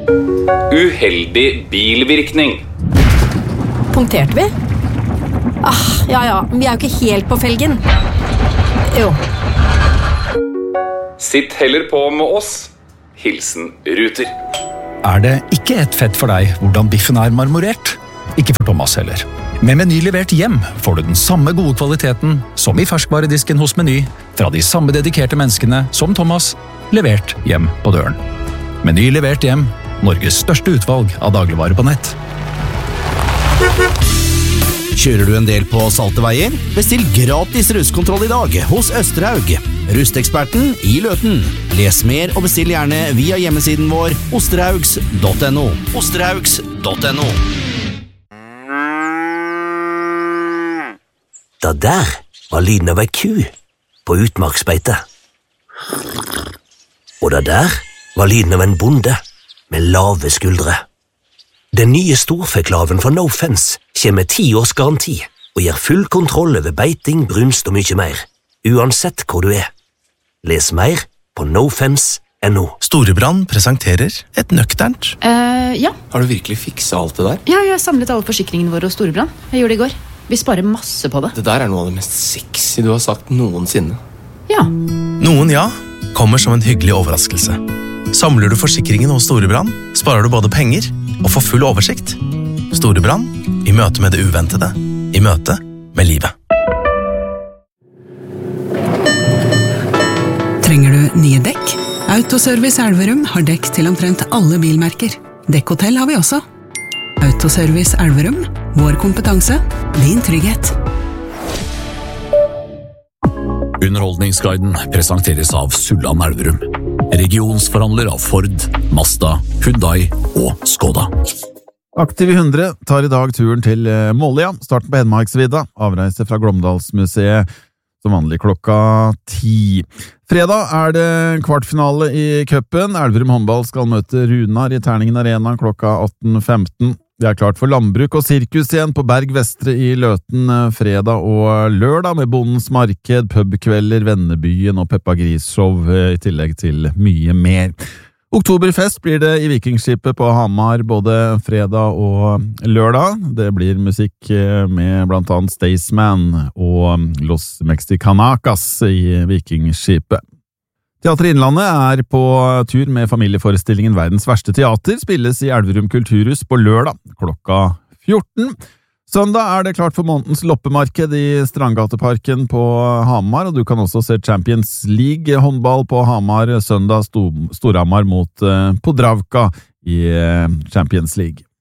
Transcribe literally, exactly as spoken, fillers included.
Uheldig bilvirkning. Punkterte vi? Ah, ja ja, vi er jo ikke helt på felgen. Jo. Sitt heller på med oss. Hilsen Ruter. Er det ikke et fett for deg hvordan biffen er marmorert? Ikke for Thomas heller. Med Meny levert hjem får du den samme gode kvaliteten som i ferskvaredisken hos Meny, fra de samme dedikerte menneskene som Thomas, levert hjem på døren. Meny levert hjem, Norges største utvalg av dagligvarer på nett. Kjører du en del på salte veier? Bestill gratis rustkontroll i dag hos Østerhaug. Rusteksperten i Løten. Les mer og bestill gjerne via hjemmesiden vår osterhaugs punktum no. osterhaugs punktum no. Det der var lyden av ei ku på utmarksbeite. Og det der var lyden av en bonde med lave skuldre. Den nye storfeklaven fra No Fence kommer med ti års garanti og gir full kontroll over beiting, brunst og mye mer, uansett hvor du er. Les mer på no fence punktum no. Storebrand presenterer et nøkternt. Uh, ja. Har du virkelig fikset alt det der? Ja, jeg har samlet alle forsikringene våre hos Storebrand. Jeg gjorde det i går. Vi sparer masse på det. Det der er noe av det mest sexy du har sagt noensinne. Ja. Noen ja, kommer som en hyggelig overraskelse. Samler du forsikringen hos Storebrand, sparer du både penger og får full oversikt. Storebrand, i møte med det uventede, i møte med livet. Trenger du nye dekk? Autoservice Elverum har dekk til omtrent alle bilmerker. Dekkhotell har vi også. Autoservice Elverum, vår kompetanse, din trygghet. Underholdningsguiden presenteres av Sulland Elverum. Regionsforhandler av Ford, Mazda, Hyundai og Skoda. Aktiv i hundre tar i dag turen til Måløya, starten på Hedmarksvidda, avreise fra Glåmdalsmuseet, som vanlig klokka ti. Fredag er det kvartfinale i cupen. Elverum håndball skal møte Runar i Terningen Arena klokka atten femten. Det er klart for landbruk og sirkus igjen på Berg Vestre i Løten fredag og lørdag med Bondens Marked, pubkvelder, Vennebyen og Peppa Gris-show i tillegg til mye mer. Oktoberfest blir det i Vikingskipet på Hamar både fredag og lørdag. Det blir musikk med blant annet Staysman og Los Mexicanacas i Vikingskipet. Teater Innlandet er på tur med familieforestillingen Verdens verste teater, spilles i Elverum Kulturhus på lørdag klokka fjorten. Søndag er det klart for månedens loppemarked i Strandgateparken på Hamar, og du kan også se Champions League håndball på Hamar søndag, Storhamar mot Podravka i Champions League.